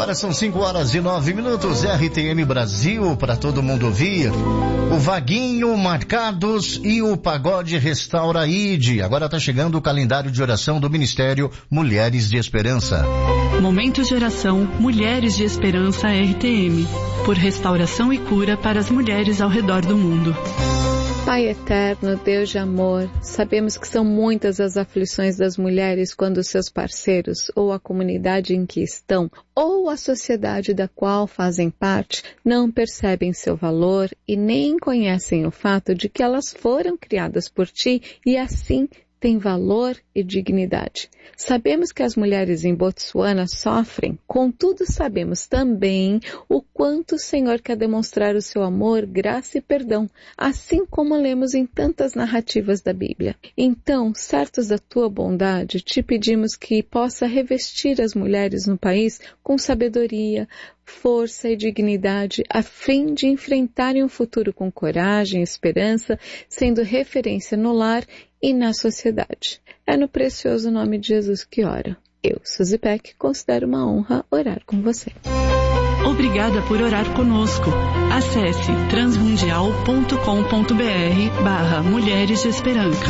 Agora são 5h09, RTM Brasil, para todo mundo ouvir. O Vaguinho, Marcados e o Pagode Restaura ID. Agora está chegando o calendário de oração do Ministério Mulheres de Esperança. Momento de oração Mulheres de Esperança RTM, por restauração e cura para as mulheres ao redor do mundo. Pai eterno, Deus de amor, sabemos que são muitas as aflições das mulheres quando seus parceiros ou a comunidade em que estão ou a sociedade da qual fazem parte não percebem seu valor e nem conhecem o fato de que elas foram criadas por ti e assim têm valor e dignidade. Sabemos que as mulheres em Botsuana sofrem, contudo sabemos também o quanto o Senhor quer demonstrar o seu amor, graça e perdão, assim como lemos em tantas narrativas da Bíblia. Então, certos da tua bondade, te pedimos que possa revestir as mulheres no país com sabedoria, força e dignidade, a fim de enfrentarem o futuro com coragem e esperança, sendo referência no lar e na sociedade. É no precioso nome de Jesus que oro. Eu, Suzy Peck, considero uma honra orar com você. Obrigada por orar conosco. Acesse transmundial.com.br/Mulheres de Esperança.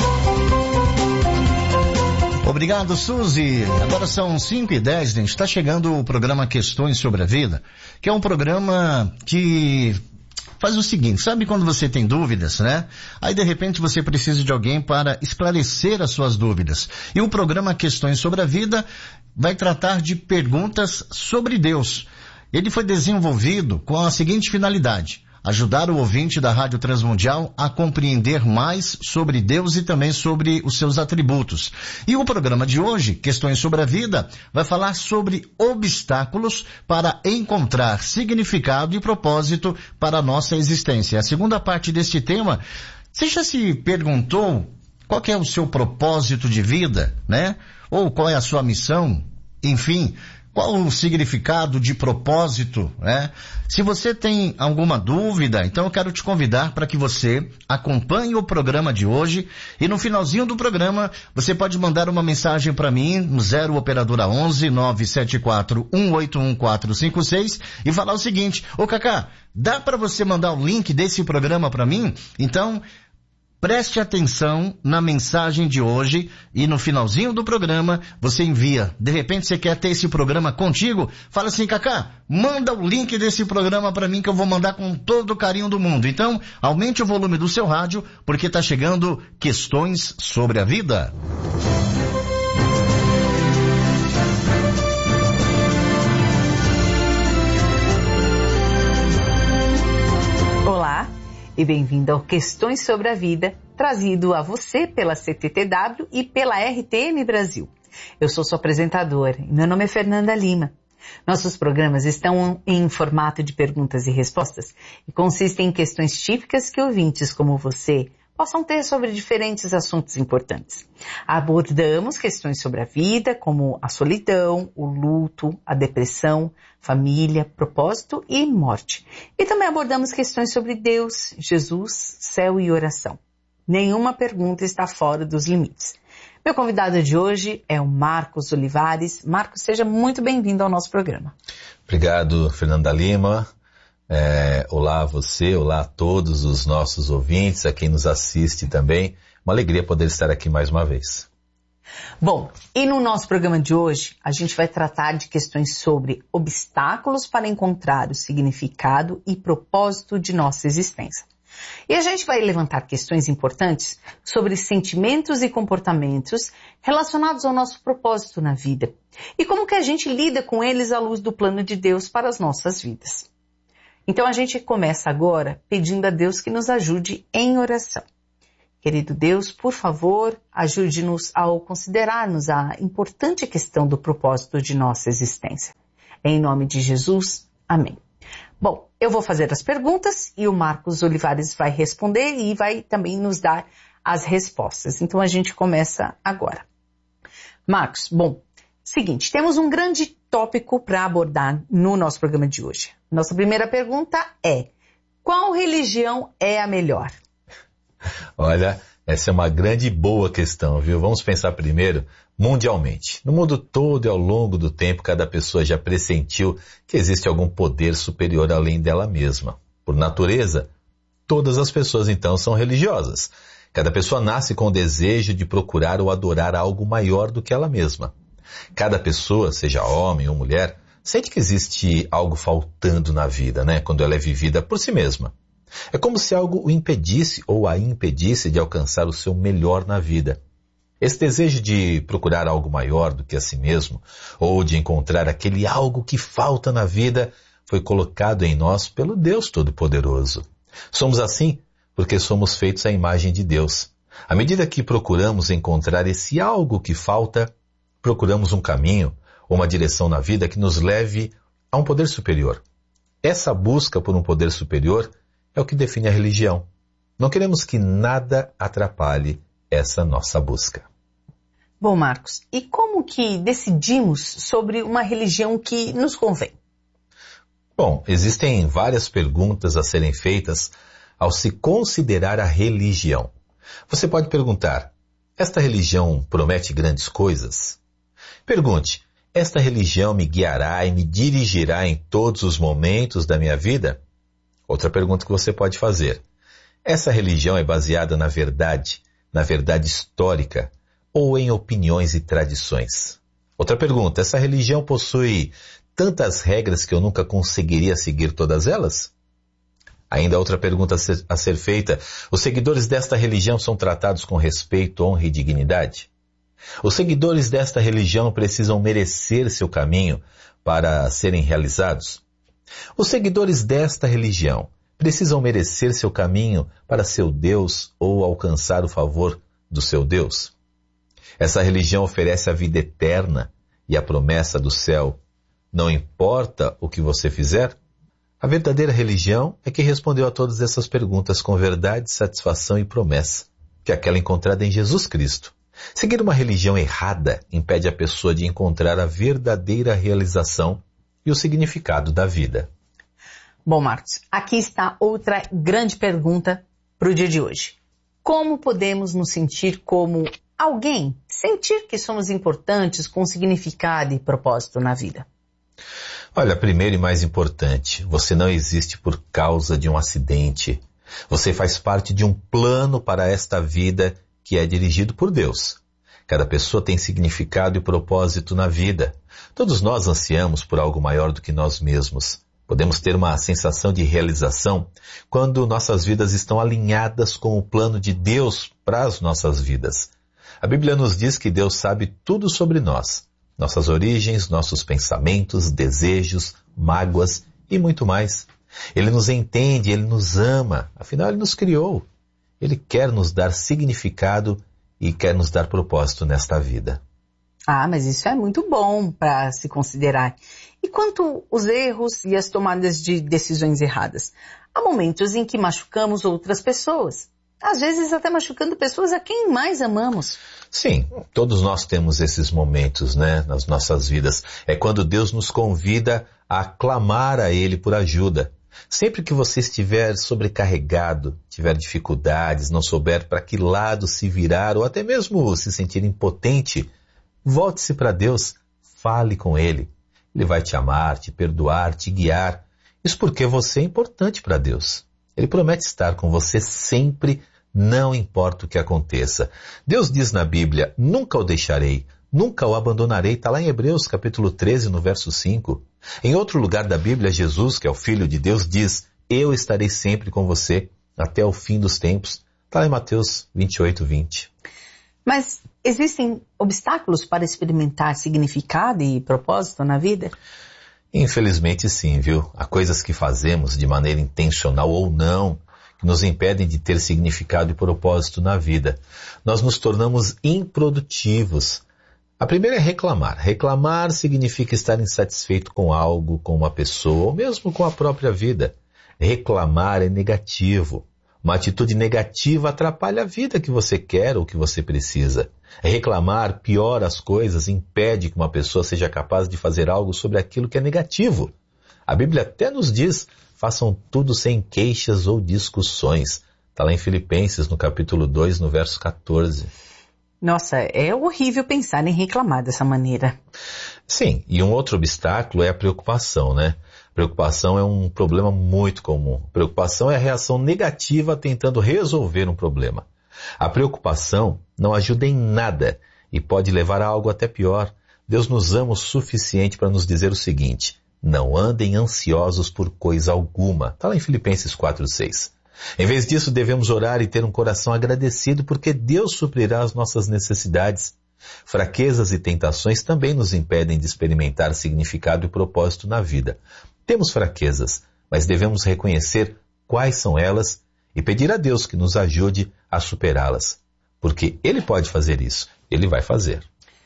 Obrigado, Suzy. Agora são 5h10, gente. Está chegando o programa Questões sobre a Vida, que é um programa que faz o seguinte, sabe quando você tem dúvidas, né? Aí de repente você precisa de alguém para esclarecer as suas dúvidas. E o programa Questões sobre a Vida vai tratar de perguntas sobre Deus. Ele foi desenvolvido com a seguinte finalidade: ajudar o ouvinte da Rádio Transmundial a compreender mais sobre Deus e também sobre os seus atributos. E o programa de hoje, Questões sobre a Vida, vai falar sobre obstáculos para encontrar significado e propósito para a nossa existência. A segunda parte deste tema, você já se perguntou qual que é o seu propósito de vida, né? Ou qual é a sua missão? Enfim, qual o significado de propósito, né? Se você tem alguma dúvida, então eu quero te convidar para que você acompanhe o programa de hoje e no finalzinho do programa você pode mandar uma mensagem para mim no 0 operadora 11 974 181 456 e falar o seguinte: ô Cacá, dá para você mandar o link desse programa para mim? Então, preste atenção na mensagem de hoje e no finalzinho do programa você envia. De repente você quer ter esse programa contigo? Fala assim: Cacá, manda o link desse programa para mim que eu vou mandar com todo o carinho do mundo. Então, aumente o volume do seu rádio porque está chegando Questões sobre a Vida. Olá e bem-vindo ao Questões sobre a Vida, trazido a você pela CTTW e pela RTM Brasil. Eu sou sua apresentadora e meu nome é Fernanda Lima. Nossos programas estão em formato de perguntas e respostas e consistem em questões típicas que ouvintes como você possam ter sobre diferentes assuntos importantes. Abordamos questões sobre a vida, como a solidão, o luto, a depressão, família, propósito e morte. E também abordamos questões sobre Deus, Jesus, céu e oração. Nenhuma pergunta está fora dos limites. Meu convidado de hoje é o Marcos Olivares. Marcos, seja muito bem-vindo ao nosso programa. Obrigado, Fernanda Lima. Olá a você, olá a todos os nossos ouvintes, a quem nos assiste também. Uma alegria poder estar aqui mais uma vez. Bom, e no nosso programa de hoje, a gente vai tratar de questões sobre obstáculos para encontrar o significado e propósito de nossa existência. E a gente vai levantar questões importantes sobre sentimentos e comportamentos relacionados ao nosso propósito na vida e como que a gente lida com eles à luz do plano de Deus para as nossas vidas. Então a gente começa agora pedindo a Deus que nos ajude em oração. Querido Deus, por favor, ajude-nos ao considerarmos a importante questão do propósito de nossa existência. Em nome de Jesus, amém. Bom, eu vou fazer as perguntas e o Marcos Olivares vai responder e vai também nos dar as respostas. Então a gente começa agora. Marcos, bom, seguinte, temos um grande tópico para abordar no nosso programa de hoje. Nossa primeira pergunta é: qual religião é a melhor? Olha, Essa é uma grande e boa questão, viu? Vamos pensar primeiro mundialmente. No mundo todo e ao longo do tempo, cada pessoa já pressentiu que existe algum poder superior além dela mesma. Por natureza, todas as pessoas então são religiosas. Cada pessoa nasce com o desejo de procurar ou adorar algo maior do que ela mesma. Cada pessoa, seja homem ou mulher, sente que existe algo faltando na vida, né? Quando ela é vivida por si mesma. É como se algo o impedisse ou a impedisse de alcançar o seu melhor na vida. Esse desejo de procurar algo maior do que a si mesmo, ou de encontrar aquele algo que falta na vida, foi colocado em nós pelo Deus Todo-Poderoso. Somos assim porque somos feitos à imagem de Deus. À medida que procuramos encontrar esse algo que falta, procuramos um caminho ou uma direção na vida que nos leve a um poder superior. Essa busca por um poder superior é o que define a religião. Não queremos que nada atrapalhe essa nossa busca. Bom, Marcos, e como que decidimos sobre uma religião que nos convém? Bom, existem várias perguntas a serem feitas ao se considerar a religião. Você pode perguntar, esta religião promete grandes coisas? Pergunte, esta religião me guiará e me dirigirá em todos os momentos da minha vida? Outra pergunta que você pode fazer, essa religião é baseada na verdade histórica ou em opiniões e tradições? Outra pergunta, essa religião possui tantas regras que eu nunca conseguiria seguir todas elas? Ainda outra pergunta a ser feita, os seguidores desta religião são tratados com respeito, honra e dignidade? Os seguidores desta religião precisam merecer seu caminho para serem realizados? Os seguidores desta religião precisam merecer seu caminho para seu Deus ou alcançar o favor do seu Deus? Essa religião oferece a vida eterna e a promessa do céu. Não importa o que você fizer? A verdadeira religião é que respondeu a todas essas perguntas com verdade, satisfação e promessa, que é aquela encontrada em Jesus Cristo. Seguir uma religião errada impede a pessoa de encontrar a verdadeira realização e o significado da vida. Bom, Marcos, aqui está outra grande pergunta para o dia de hoje. Como podemos nos sentir como alguém? Sentir que somos importantes com significado e propósito na vida? Olha, primeiro e mais importante, você não existe por causa de um acidente. Você faz parte de um plano para esta vida que é dirigido por Deus. Cada pessoa tem significado e propósito na vida. Todos nós ansiamos por algo maior do que nós mesmos. Podemos ter uma sensação de realização quando nossas vidas estão alinhadas com o plano de Deus para as nossas vidas. A Bíblia nos diz que Deus sabe tudo sobre nós, nossas origens, nossos pensamentos, desejos, mágoas e muito mais. Ele nos entende, Ele nos ama, afinal Ele nos criou. Ele quer nos dar significado e quer nos dar propósito nesta vida. Ah, mas isso é muito bom para se considerar. E quanto aos erros e as tomadas de decisões erradas? Há momentos em que machucamos outras pessoas. Às vezes até machucando pessoas a quem mais amamos. Sim, todos nós temos esses momentos, né, nas nossas vidas. É quando Deus nos convida a clamar a Ele por ajuda. Sempre que você estiver sobrecarregado, tiver dificuldades, não souber para que lado se virar ou até mesmo se sentir impotente, volte-se para Deus, fale com Ele. Ele vai te amar, te perdoar, te guiar. Isso porque você é importante para Deus. Ele promete estar com você sempre, não importa o que aconteça. Deus diz na Bíblia, nunca o deixarei, nunca o abandonarei. Está lá em Hebreus capítulo 13, no verso 5. Em outro lugar da Bíblia, Jesus, que é o Filho de Deus, diz, eu estarei sempre com você até o fim dos tempos. Está lá em Mateus 28, 20. Mas existem obstáculos para experimentar significado e propósito na vida? Infelizmente sim, viu? Há coisas que fazemos de maneira intencional ou não, que nos impedem de ter significado e propósito na vida. Nós nos tornamos improdutivos. A primeira é reclamar. Reclamar significa estar insatisfeito com algo, com uma pessoa, ou mesmo com a própria vida. Reclamar é negativo. Uma atitude negativa atrapalha a vida que você quer ou que você precisa. Reclamar piora as coisas, impede que uma pessoa seja capaz de fazer algo sobre aquilo que é negativo. A Bíblia até nos diz, façam tudo sem queixas ou discussões. Está lá em Filipenses, no capítulo 2, no verso 14. Nossa, é horrível pensar em reclamar dessa maneira. Sim, e um outro obstáculo é a preocupação, né? Preocupação é um problema muito comum. Preocupação é a reação negativa tentando resolver um problema. A preocupação não ajuda em nada e pode levar a algo até pior. Deus nos ama o suficiente para nos dizer o seguinte: não andem ansiosos por coisa alguma. Está lá em Filipenses 4:6. Em vez disso, devemos orar e ter um coração agradecido porque Deus suprirá as nossas necessidades. Fraquezas e tentações também nos impedem de experimentar significado e propósito na vida. Temos fraquezas, mas devemos reconhecer quais são elas e pedir a Deus que nos ajude a superá-las. Porque Ele pode fazer isso. Ele vai fazer.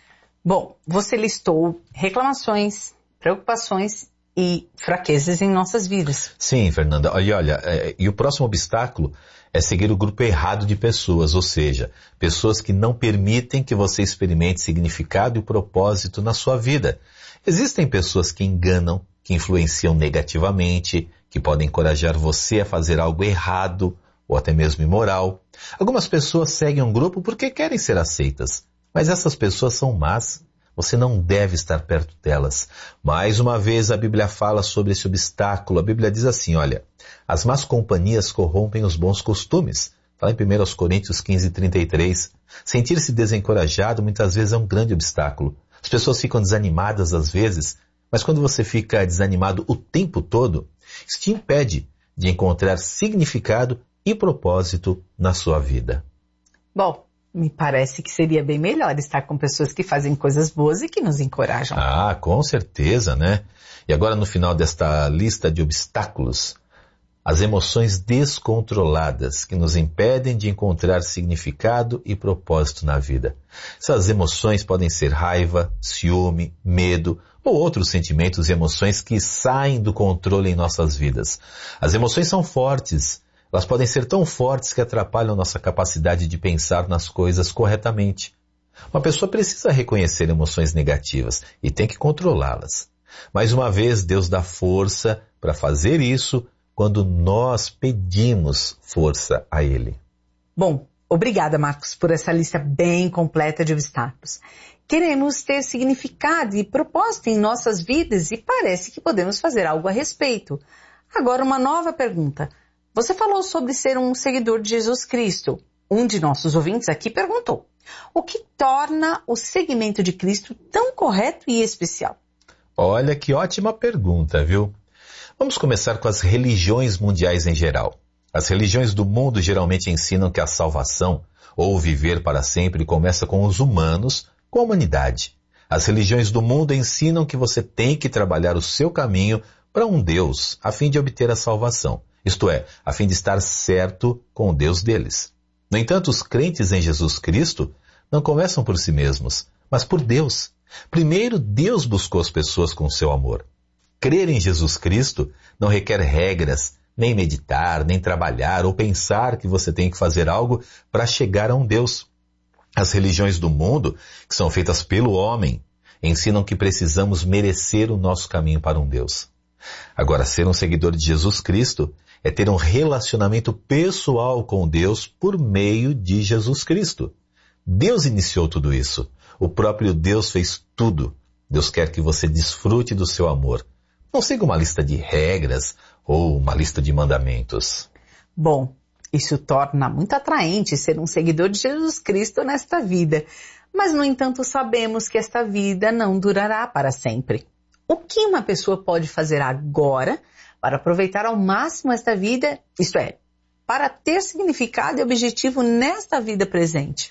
Bom, você listou reclamações, preocupações e fraquezas em nossas vidas. Sim, Fernanda. E o próximo obstáculo é seguir o grupo errado de pessoas, ou seja, pessoas que não permitem que você experimente significado e propósito na sua vida. Existem pessoas que enganam, que influenciam negativamente, que podem encorajar você a fazer algo errado ou até mesmo imoral. Algumas pessoas seguem um grupo porque querem ser aceitas, mas essas pessoas são más. Você não deve estar perto delas. Mais uma vez a Bíblia fala sobre esse obstáculo. A Bíblia diz assim, olha, as más companhias corrompem os bons costumes. Fala em 1 Coríntios 15:33. Sentir-se desencorajado muitas vezes é um grande obstáculo. As pessoas ficam desanimadas às vezes, mas quando você fica desanimado o tempo todo, isso te impede de encontrar significado e propósito na sua vida. Bom, me parece que seria bem melhor estar com pessoas que fazem coisas boas e que nos encorajam. Ah, com certeza, né? E agora no final desta lista de obstáculos, as emoções descontroladas que nos impedem de encontrar significado e propósito na vida. Essas emoções podem ser raiva, ciúme, medo ou outros sentimentos e emoções que saem do controle em nossas vidas. As emoções são fortes. Elas podem ser tão fortes que atrapalham nossa capacidade de pensar nas coisas corretamente. Uma pessoa precisa reconhecer emoções negativas e tem que controlá-las. Mais uma vez, Deus dá força para fazer isso quando nós pedimos força a Ele. Bom, obrigada, Marcos, por essa lista bem completa de obstáculos. Queremos ter significado e propósito em nossas vidas e parece que podemos fazer algo a respeito. Agora, uma nova pergunta. Você falou sobre ser um seguidor de Jesus Cristo. Um de nossos ouvintes aqui perguntou: o que torna o seguimento de Cristo tão correto e especial? Olha que ótima pergunta, viu? Vamos começar com as religiões mundiais em geral. As religiões do mundo geralmente ensinam que a salvação, ou viver para sempre, começa com os humanos, com a humanidade. As religiões do mundo ensinam que você tem que trabalhar o seu caminho para um Deus, a fim de obter a salvação. Isto é, a fim de estar certo com o Deus deles. No entanto, os crentes em Jesus Cristo não começam por si mesmos, mas por Deus. Primeiro, Deus buscou as pessoas com seu amor. Crer em Jesus Cristo não requer regras, nem meditar, nem trabalhar ou pensar que você tem que fazer algo para chegar a um Deus. As religiões do mundo, que são feitas pelo homem, ensinam que precisamos merecer o nosso caminho para um Deus. Agora, ser um seguidor de Jesus Cristo é ter um relacionamento pessoal com Deus por meio de Jesus Cristo. Deus iniciou tudo isso. O próprio Deus fez tudo. Deus quer que você desfrute do seu amor. Não siga uma lista de regras ou uma lista de mandamentos. Bom, isso torna muito atraente ser um seguidor de Jesus Cristo nesta vida. Mas, no entanto, sabemos que esta vida não durará para sempre. O que uma pessoa pode fazer agora para aproveitar ao máximo esta vida, isto é, para ter significado e objetivo nesta vida presente?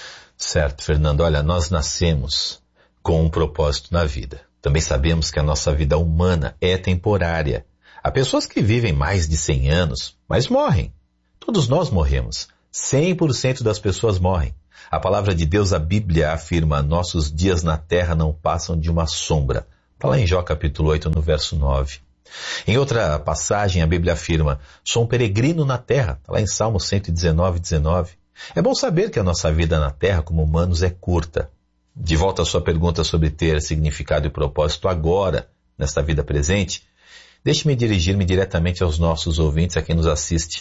Certo, Fernando. Olha, nós nascemos com um propósito na vida. Também sabemos que a nossa vida humana é temporária. Há pessoas que vivem mais de 100 anos, mas morrem. Todos nós morremos. 100% das pessoas morrem. A palavra de Deus, a Bíblia, afirma: nossos dias na terra não passam de uma sombra. Está lá em Jó capítulo 8, no verso 9. Em outra passagem, a Bíblia afirma: sou um peregrino na terra. Está lá em Salmo 119, 19. É bom saber que a nossa vida na terra como humanos é curta. De volta à sua pergunta sobre ter significado e propósito agora, nesta vida presente, deixe-me dirigir-me diretamente aos nossos ouvintes, a quem nos assiste.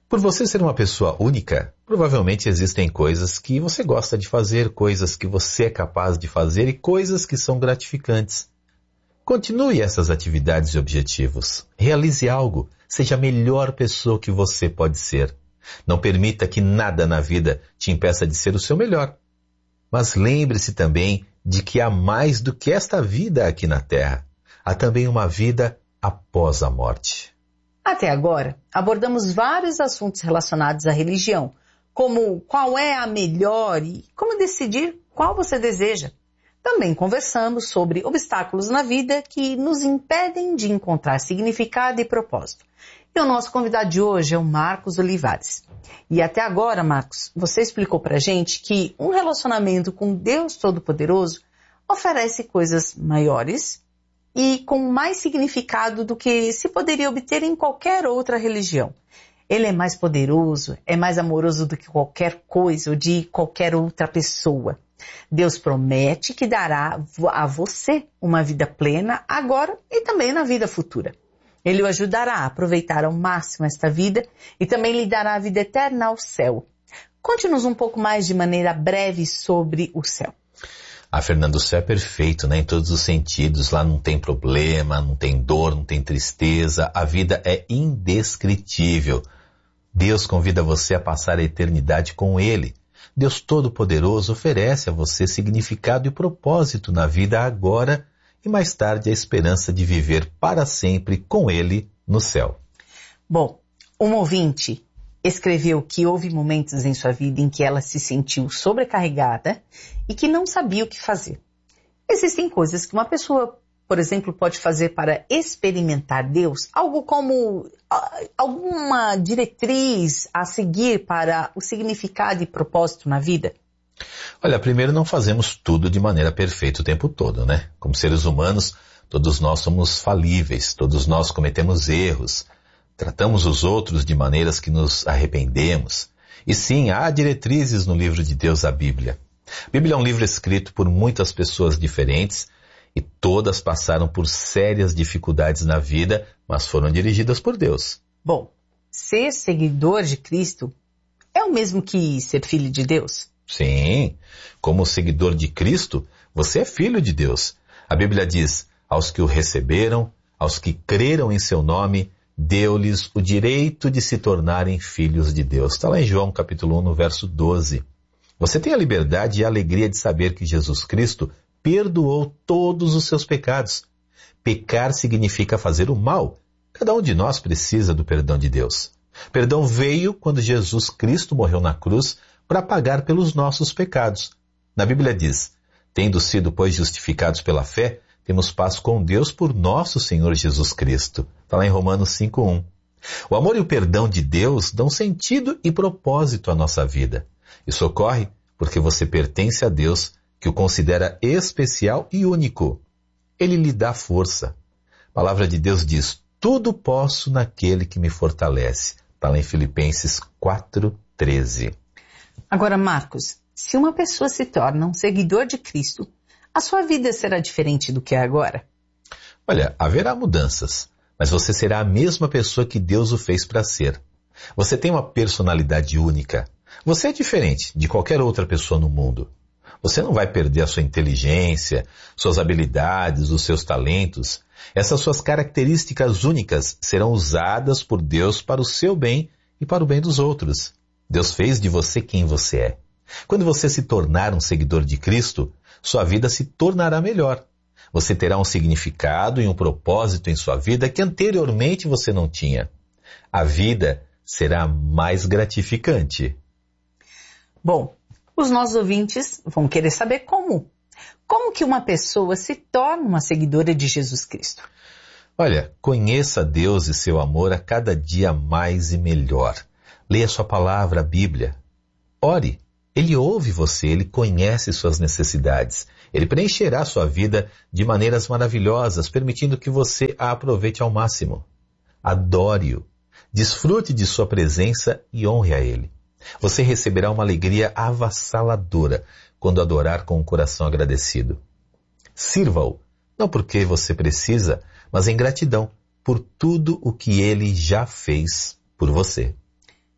Por você ser uma pessoa única, provavelmente existem coisas que você gosta de fazer, coisas que você é capaz de fazer e coisas que são gratificantes. Continue essas atividades e objetivos. Realize algo. Seja a melhor pessoa que você pode ser. Não permita que nada na vida te impeça de ser o seu melhor. Mas lembre-se também de que há mais do que esta vida aqui na Terra. Há também uma vida após a morte. Até agora, abordamos vários assuntos relacionados à religião, como qual é a melhor e como decidir qual você deseja. Também conversamos sobre obstáculos na vida que nos impedem de encontrar significado e propósito. E o nosso convidado de hoje é o Marcos Olivares. E até agora, Marcos, você explicou pra gente que um relacionamento com Deus Todo-Poderoso oferece coisas maiores e com mais significado do que se poderia obter em qualquer outra religião. Ele é mais poderoso, é mais amoroso do que qualquer coisa ou de qualquer outra pessoa. Deus promete que dará a você uma vida plena agora e também na vida futura. Ele o ajudará a aproveitar ao máximo esta vida e também lhe dará a vida eterna ao céu. Conte-nos um pouco mais de maneira breve sobre o céu. Fernando, o céu é perfeito, né? Em todos os sentidos. Lá não tem problema, não tem dor, não tem tristeza. A vida é indescritível. Deus convida você a passar a eternidade com Ele. Deus Todo-Poderoso oferece a você significado e propósito na vida agora e mais tarde a esperança de viver para sempre com Ele no céu. Bom, um ouvinte escreveu que houve momentos em sua vida em que ela se sentiu sobrecarregada e que não sabia o que fazer. Existem coisas que uma pessoa, por exemplo, pode fazer para experimentar Deus, algo como alguma diretriz a seguir para o significado e propósito na vida? Olha, primeiro não fazemos tudo de maneira perfeita o tempo todo, né? Como seres humanos, todos nós somos falíveis, todos nós cometemos erros, tratamos os outros de maneiras que nos arrependemos. E sim, há diretrizes no livro de Deus, a Bíblia. A Bíblia é um livro escrito por muitas pessoas diferentes e todas passaram por sérias dificuldades na vida, mas foram dirigidas por Deus. Bom, ser seguidor de Cristo é o mesmo que ser filho de Deus? Sim, como seguidor de Cristo, você é filho de Deus. A Bíblia diz, aos que o receberam, aos que creram em seu nome, deu-lhes o direito de se tornarem filhos de Deus. Está lá em João capítulo 1, no verso 12. Você tem a liberdade e a alegria de saber que Jesus Cristo perdoou todos os seus pecados. Pecar significa fazer o mal. Cada um de nós precisa do perdão de Deus. Perdão veio quando Jesus Cristo morreu na cruz para pagar pelos nossos pecados. Na Bíblia diz, tendo sido, pois, justificados pela fé, temos paz com Deus por nosso Senhor Jesus Cristo. Está lá em Romanos 5:1. O amor e o perdão de Deus dão sentido e propósito à nossa vida. Isso ocorre porque você pertence a Deus, que o considera especial e único. Ele lhe dá força. A palavra de Deus diz, tudo posso naquele que me fortalece. Está lá em Filipenses 4:13. Agora, Marcos, se uma pessoa se torna um seguidor de Cristo, a sua vida será diferente do que é agora? Olha, haverá mudanças, mas você será a mesma pessoa que Deus o fez para ser. Você tem uma personalidade única. Você é diferente de qualquer outra pessoa no mundo. Você não vai perder a sua inteligência, suas habilidades, os seus talentos. Essas suas características únicas serão usadas por Deus para o seu bem e para o bem dos outros. Deus fez de você quem você é. Quando você se tornar um seguidor de Cristo, sua vida se tornará melhor. Você terá um significado e um propósito em sua vida que anteriormente você não tinha. A vida será mais gratificante. Bom, os nossos ouvintes vão querer saber como. Como que uma pessoa se torna uma seguidora de Jesus Cristo? Olha, conheça Deus e seu amor a cada dia mais e melhor. Leia sua palavra, a Bíblia. Ore. Ele ouve você, ele conhece suas necessidades. Ele preencherá sua vida de maneiras maravilhosas, permitindo que você a aproveite ao máximo. Adore-o. Desfrute de sua presença e honre a ele. Você receberá uma alegria avassaladora quando adorar com um coração agradecido. Sirva-o, não porque você precisa, mas em gratidão por tudo o que ele já fez por você.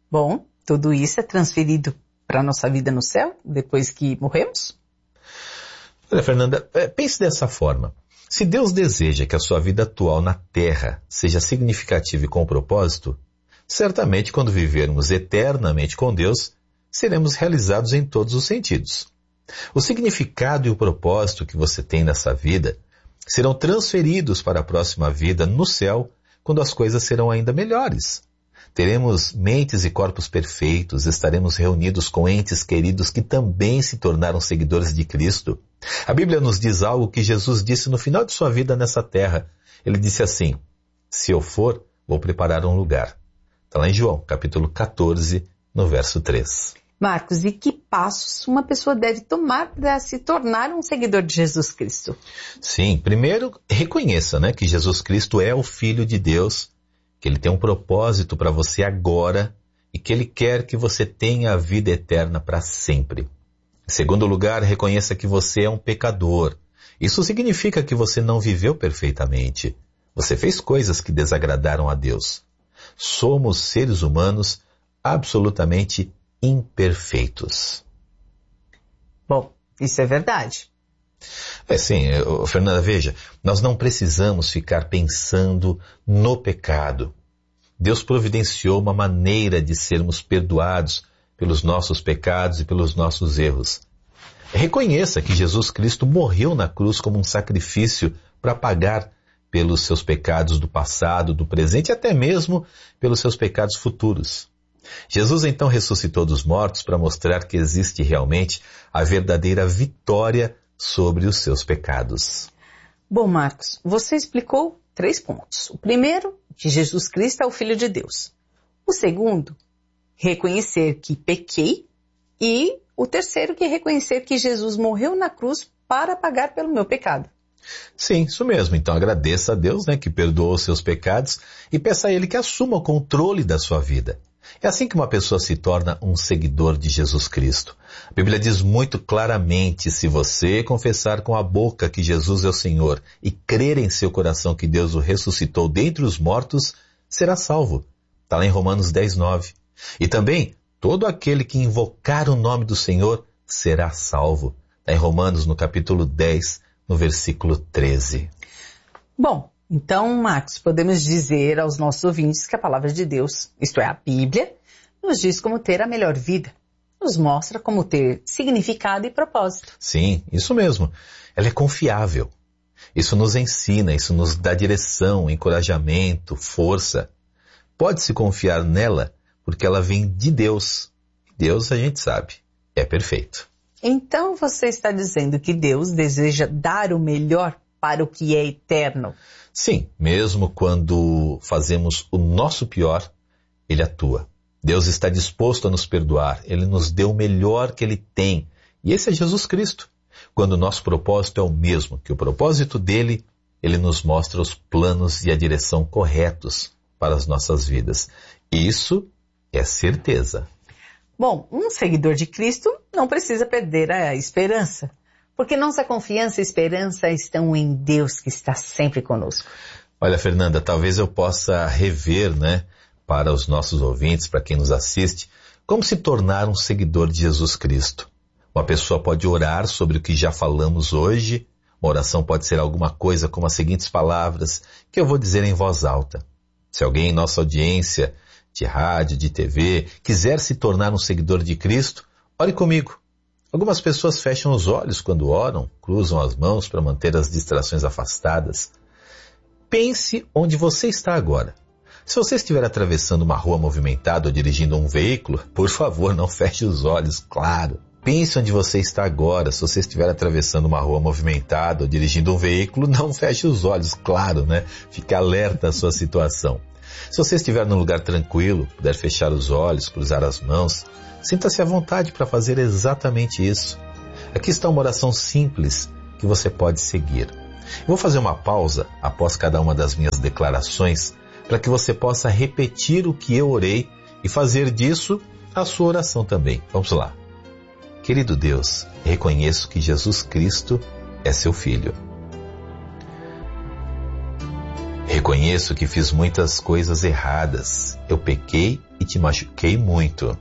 Bom, tudo isso é transferido para a nossa vida no céu, depois que morremos? Olha, Fernanda, pense dessa forma. Se Deus deseja que a sua vida atual na Terra seja significativa e com propósito, certamente quando vivermos eternamente com Deus, seremos realizados em todos os sentidos. O significado e o propósito que você tem nessa vida serão transferidos para a próxima vida no céu, quando as coisas serão ainda melhores. Teremos mentes e corpos perfeitos, estaremos reunidos com entes queridos que também se tornaram seguidores de Cristo. A Bíblia nos diz algo que Jesus disse no final de sua vida nessa terra. Ele disse assim: se eu for, vou preparar um lugar. Está lá em João, capítulo 14, no verso 3. Marcos, e que passos uma pessoa deve tomar para se tornar um seguidor de Jesus Cristo? Sim, primeiro reconheça, que Jesus Cristo é o Filho de Deus, que Ele tem um propósito para você agora e que Ele quer que você tenha a vida eterna para sempre. Em segundo lugar, reconheça que você é um pecador. Isso significa que você não viveu perfeitamente. Você fez coisas que desagradaram a Deus. Somos seres humanos absolutamente imperfeitos. Bom, isso é verdade. Sim, Fernanda, veja, nós não precisamos ficar pensando no pecado. Deus providenciou uma maneira de sermos perdoados pelos nossos pecados e pelos nossos erros. Reconheça que Jesus Cristo morreu na cruz como um sacrifício para pagar pelos seus pecados do passado, do presente e até mesmo pelos seus pecados futuros. Jesus então ressuscitou dos mortos para mostrar que existe realmente a verdadeira vitória sobre os seus pecados. Bom, Marcos, você explicou 3 pontos. O primeiro, que Jesus Cristo é o Filho de Deus. O segundo, reconhecer que pequei. E o terceiro, que é reconhecer que Jesus morreu na cruz para pagar pelo meu pecado. Sim, isso mesmo. Então agradeça a Deus, que perdoou os seus pecados e peça a Ele que assuma o controle da sua vida. É assim que uma pessoa se torna um seguidor de Jesus Cristo. A Bíblia diz muito claramente: se você confessar com a boca que Jesus é o Senhor e crer em seu coração que Deus o ressuscitou dentre os mortos, será salvo. Está lá em Romanos 10:9. E também, todo aquele que invocar o nome do Senhor será salvo. Está em Romanos, no capítulo 10, no versículo 13. Bom, então, Marcos, podemos dizer aos nossos ouvintes que a palavra de Deus, isto é, a Bíblia, nos diz como ter a melhor vida. Nos mostra como ter significado e propósito. Sim, isso mesmo. Ela é confiável. Isso nos ensina, isso nos dá direção, encorajamento, força. Pode-se confiar nela porque ela vem de Deus. Deus, a gente sabe, é perfeito. Então você está dizendo que Deus deseja dar o melhor para o que é eterno? Sim, mesmo quando fazemos o nosso pior, Ele atua. Deus está disposto a nos perdoar. Ele nos deu o melhor que Ele tem. E esse é Jesus Cristo. Quando o nosso propósito é o mesmo que o propósito dele, Ele nos mostra os planos e a direção corretos para as nossas vidas. Isso é certeza. Bom, um seguidor de Cristo não precisa perder a esperança. Porque nossa confiança e esperança estão em Deus, que está sempre conosco. Olha, Fernanda, talvez eu possa rever, para os nossos ouvintes, para quem nos assiste, como se tornar um seguidor de Jesus Cristo. Uma pessoa pode orar sobre o que já falamos hoje. Uma oração pode ser alguma coisa como as seguintes palavras, que eu vou dizer em voz alta. Se alguém em nossa audiência, de rádio, de TV, quiser se tornar um seguidor de Cristo, ore comigo. Algumas pessoas fecham os olhos quando oram, cruzam as mãos para manter as distrações afastadas. Pense onde você está agora. Se você estiver atravessando uma rua movimentada ou dirigindo um veículo, por favor, não feche os olhos, claro. Pense onde você está agora. Se você estiver atravessando uma rua movimentada ou dirigindo um veículo, não feche os olhos, claro, Fique alerta à sua situação. Se você estiver num lugar tranquilo, puder fechar os olhos, cruzar as mãos, sinta-se à vontade para fazer exatamente isso. Aqui está uma oração simples que você pode seguir. Eu vou fazer uma pausa após cada uma das minhas declarações para que você possa repetir o que eu orei e fazer disso a sua oração também. Vamos lá. Querido Deus, reconheço que Jesus Cristo é seu Filho. Reconheço que fiz muitas coisas erradas. Eu pequei e te machuquei muito.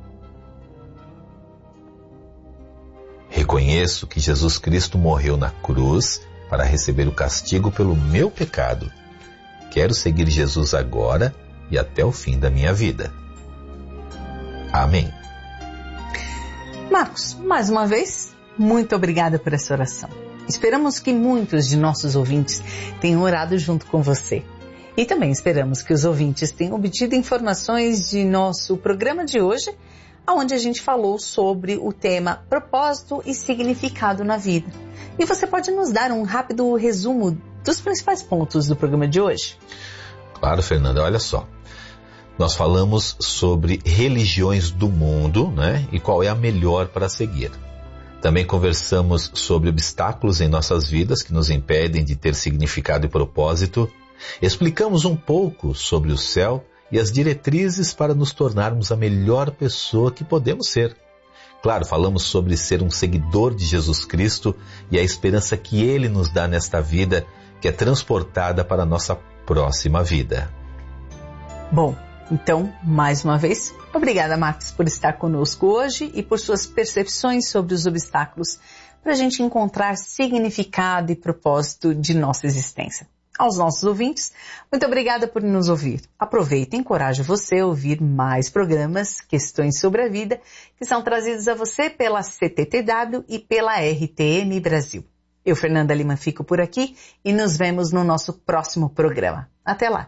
Reconheço que Jesus Cristo morreu na cruz para receber o castigo pelo meu pecado. Quero seguir Jesus agora e até o fim da minha vida. Amém. Marcos, mais uma vez, muito obrigada por essa oração. Esperamos que muitos de nossos ouvintes tenham orado junto com você. E também esperamos que os ouvintes tenham obtido informações de nosso programa de hoje, onde a gente falou sobre o tema propósito e significado na vida. E você pode nos dar um rápido resumo dos principais pontos do programa de hoje? Claro, Fernanda, olha só. Nós falamos sobre religiões do mundo, né? E qual é a melhor para seguir. Também conversamos sobre obstáculos em nossas vidas que nos impedem de ter significado e propósito. Explicamos um pouco sobre o céu e as diretrizes para nos tornarmos a melhor pessoa que podemos ser. Claro, falamos sobre ser um seguidor de Jesus Cristo e a esperança que Ele nos dá nesta vida, que é transportada para a nossa próxima vida. Bom, então, mais uma vez, obrigada, Marcos, por estar conosco hoje e por suas percepções sobre os obstáculos para a gente encontrar significado e propósito de nossa existência. Aos nossos ouvintes, muito obrigada por nos ouvir. Aproveita e encoraje você a ouvir mais programas, Questões sobre a Vida, que são trazidos a você pela CTTW e pela RTM Brasil. Eu, Fernanda Lima, fico por aqui e nos vemos no nosso próximo programa. Até lá!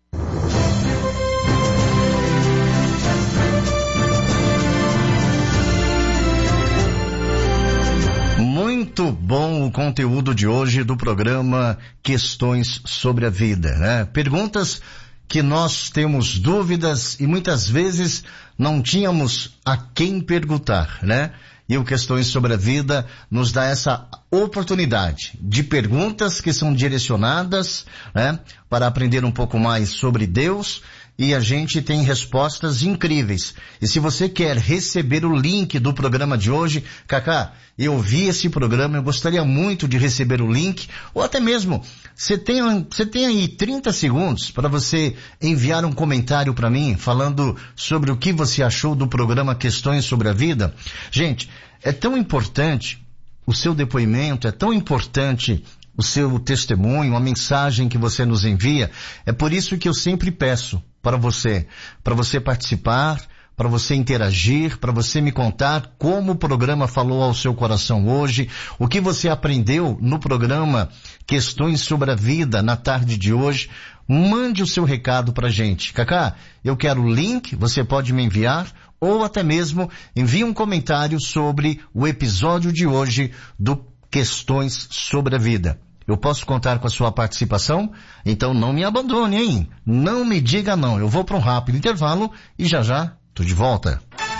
Muito bom o conteúdo de hoje do programa Questões sobre a Vida, né? Perguntas que nós temos dúvidas e muitas vezes não tínhamos a quem perguntar, né? E o Questões sobre a Vida nos dá essa oportunidade de perguntas que são direcionadas, né, para aprender um pouco mais sobre Deus, e a gente tem respostas incríveis. E se você quer receber o link do programa de hoje, Cacá, eu vi esse programa, eu gostaria muito de receber o link, ou até mesmo, você tem aí 30 segundos para você enviar um comentário para mim, falando sobre o que você achou do programa Questões sobre a Vida. Gente, é tão importante o seu depoimento, é tão importante o seu testemunho, a mensagem que você nos envia. É por isso que eu sempre peço para você participar, para você interagir, para você me contar como o programa falou ao seu coração hoje, o que você aprendeu no programa Questões sobre a Vida na tarde de hoje. Mande o seu recado pra gente. Cacá, eu quero o link, você pode me enviar, ou até mesmo envie um comentário sobre o episódio de hoje do Questões sobre a Vida. Eu posso contar com a sua participação? Então não me abandone, hein? Não me diga não. Eu vou para um rápido intervalo e já tô de volta.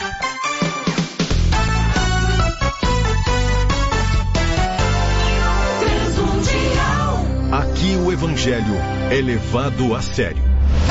Aqui o Evangelho é levado a sério.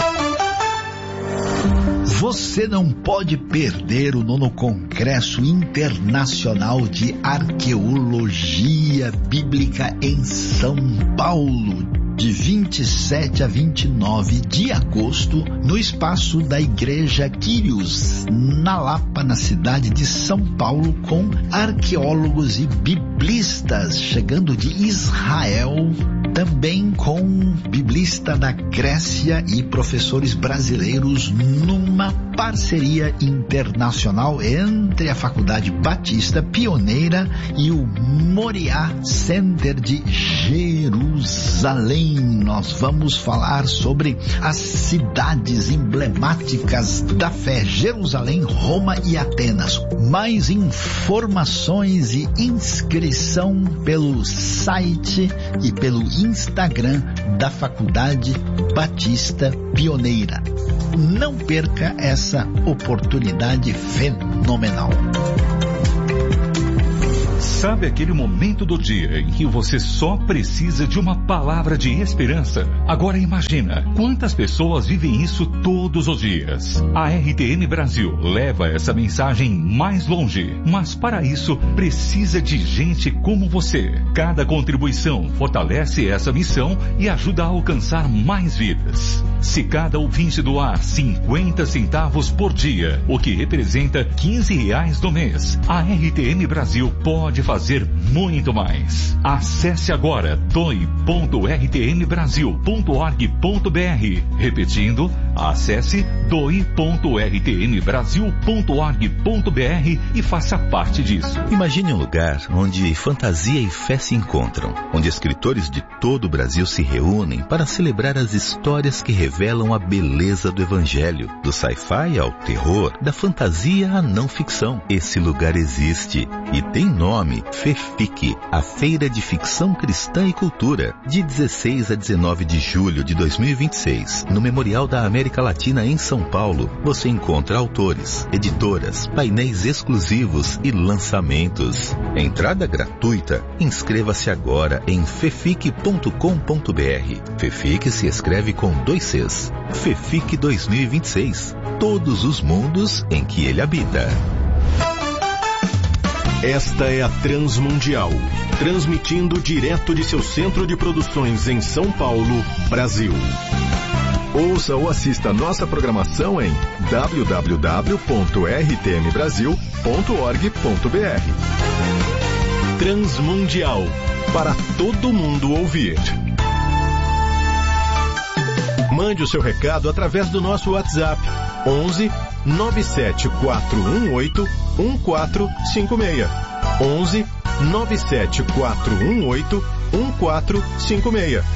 Você não pode perder o 9º Congresso Internacional de Arqueologia Bíblica em São Paulo, de 27 a 29 de agosto, no espaço da Igreja Quírios, na Lapa, na cidade de São Paulo, com arqueólogos e biblistas chegando de Israel, também com biblista da Grécia e professores brasileiros, numa parceria internacional entre a Faculdade Batista Pioneira e o Moriá Center de Jerusalém. Nós vamos falar sobre as cidades emblemáticas da fé: Jerusalém, Roma e Atenas. Mais informações e inscrição pelo site e pelo Instagram da Faculdade Batista Pioneira. Não perca essa oportunidade fenomenal. Sabe aquele momento do dia em que você só precisa de uma palavra de esperança? Agora imagina, quantas pessoas vivem isso todos os dias? A RTM Brasil leva essa mensagem mais longe, mas para isso precisa de gente como você. Cada contribuição fortalece essa missão e ajuda a alcançar mais vidas. Se cada ouvinte doar 50 centavos por dia, o que representa R$15 no mês, a RTM Brasil pode fazer muito mais. Acesse agora doe.rtmbrasil.org.br. Repetindo, acesse doe.rtmbrasil.org.br e faça parte disso. Imagine um lugar onde fantasia e fé se encontram, onde escritores de todo o Brasil se reúnem para celebrar as histórias que revelam a beleza do Evangelho, do sci-fi ao terror, da fantasia à não ficção. Esse lugar existe e tem nome: FEFIC, a Feira de Ficção Cristã e Cultura, de 16 a 19 de julho de 2026, no Memorial da América Latina em São Paulo. Você encontra autores, editoras, painéis exclusivos e lançamentos. Entrada gratuita. Inscreva-se agora em fefic.com.br. FEFIC se escreve com 2 Cs. FEFIC 2026. Todos os mundos em que ele habita. Esta é a Transmundial, transmitindo direto de seu centro de produções em São Paulo, Brasil. Ouça ou assista nossa programação em www.rtmbrasil.org.br. Transmundial, para todo mundo ouvir. Mande o seu recado através do nosso WhatsApp 11 97418 1456. 11 97418 1456.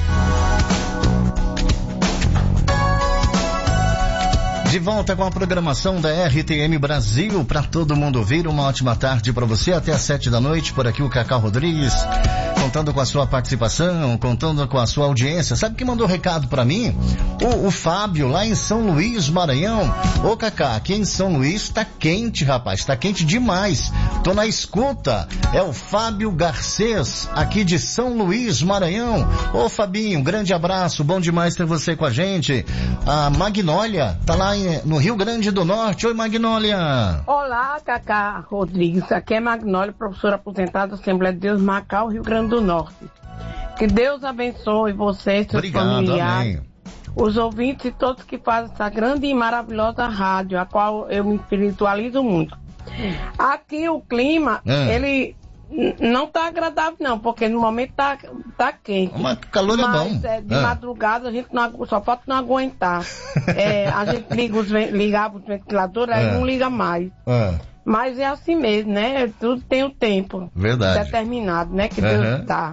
De volta com a programação da RTM Brasil para todo mundo ouvir. Uma ótima tarde para você, até às 7 da noite. Por aqui o Cacá Rodrigues, contando com a sua participação, contando com a sua audiência. Sabe quem mandou recado para mim? O Fábio, lá em São Luís, Maranhão. Ô Cacá, aqui em São Luís tá quente, rapaz, tá quente demais. Tô na escuta. É o Fábio Garcês, aqui de São Luís, Maranhão. Ô Fabinho, um grande abraço, bom demais ter você com a gente. A Magnólia tá lá no Rio Grande do Norte. Oi, Magnólia. Olá, Cacá Rodrigues. Aqui é Magnólia, professora aposentada da Assembleia de Deus, Macau, Rio Grande do Norte. Que Deus abençoe vocês, seus familiares, amém, os ouvintes e todos que fazem essa grande e maravilhosa rádio, a qual eu me espiritualizo muito. Aqui o clima, ele não tá agradável não, porque no momento tá quente. Mas calor é bom. De madrugada a gente não, só falta não aguentar. A gente ligava os ventiladores, aí não liga mais. Mas é assim mesmo, né? Tudo tem um tempo. Verdade. Determinado, né? Que Deus dá.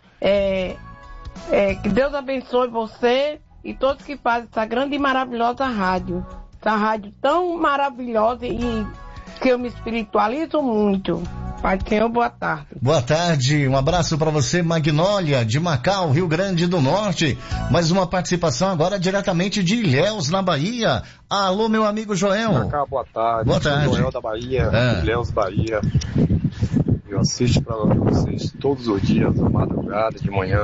Que Deus abençoe você e todos que fazem essa grande e maravilhosa rádio. Essa rádio tão maravilhosa e que eu me espiritualizo muito. Pai do Senhor, boa tarde. Boa tarde, um abraço para você, Magnólia, de Macau, Rio Grande do Norte. Mais uma participação agora diretamente de Ilhéus, na Bahia. Alô, meu amigo Joel. Macau, boa tarde. Boa tarde. Joel da Bahia, Ilhéus, Bahia. Eu assisto para vocês todos os dias, à madrugada, de manhã.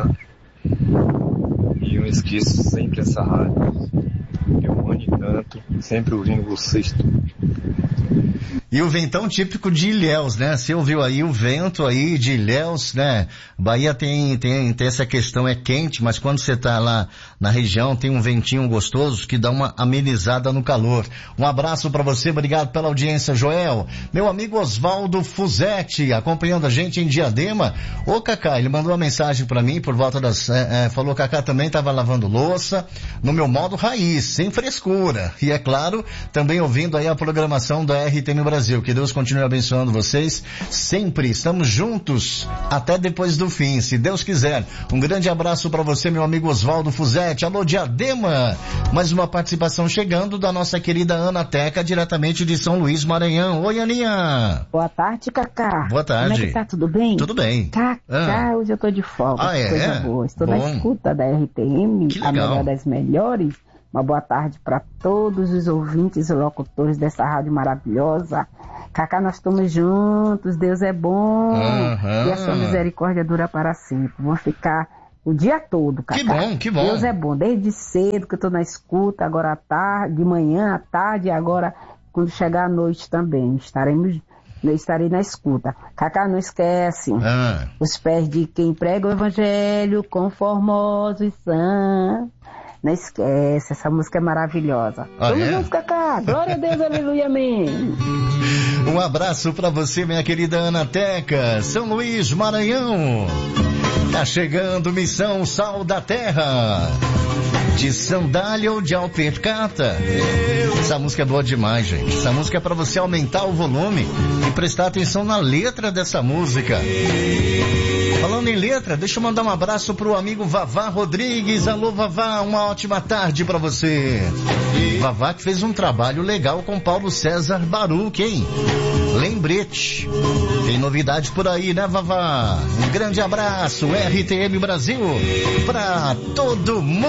E eu esqueço sempre essa rádio. Eu amo e tanto, sempre ouvindo vocês tudo. E o ventão típico de Ilhéus, né? Você ouviu aí o vento aí de Ilhéus, né? Bahia tem essa questão, é quente, mas quando você tá lá na região tem um ventinho gostoso que dá uma amenizada no calor. Um abraço para você, obrigado pela audiência, Joel. Meu amigo Oswaldo Fuzetti, acompanhando a gente em Diadema. Ô Cacá, ele mandou uma mensagem para mim por volta das... falou, Cacá também tava lavando louça, no meu modo raiz, sem frescura. E é claro, também ouvindo aí a programação da RTM Brasil. Que Deus continue abençoando vocês sempre. Estamos juntos até depois do fim, se Deus quiser. Um grande abraço para você, meu amigo Oswaldo Fuzetti. Alô, Diadema. Mais uma participação chegando da nossa querida Ana Teca, diretamente de São Luís, Maranhão. Oi, Aninha. Boa tarde, Cacá. Boa tarde. Como é que tá? Tudo bem? Tudo bem. Cacá, hoje eu tô de folga. Ah, é? Coisa boa. Estou na escuta da RTM, a melhor das melhores. Uma boa tarde para todos os ouvintes e locutores dessa rádio maravilhosa. Cacá, nós estamos juntos, Deus é bom, e a sua misericórdia dura para sempre. Vamos ficar o dia todo, Cacá. Que bom. Deus é bom, desde cedo que eu estou na escuta, agora à tarde, de manhã, à tarde, e agora quando chegar à noite também. Eu estarei na escuta. Cacá, não esquece, os pés de quem prega o evangelho com formosos são. Não esquece, essa música é maravilhosa. Vamos juntos, Cacá. Glória a Deus, aleluia, amém. Um abraço pra você, minha querida Ana Teca, São Luís, Maranhão. Tá chegando Missão Sal da Terra, de sandália ou de alpercata. Essa música é boa demais, gente. Essa música é pra você aumentar o volume e prestar atenção na letra dessa música. Falando em letra, deixa eu mandar um abraço pro amigo Vavá Rodrigues. Alô, Vavá, uma ótima tarde pra você. Vavá que fez um trabalho legal com Paulo César Baruch, hein? Lembrete. Tem novidade por aí, né, Vavá? Um grande abraço, RTM Brasil, pra todo mundo.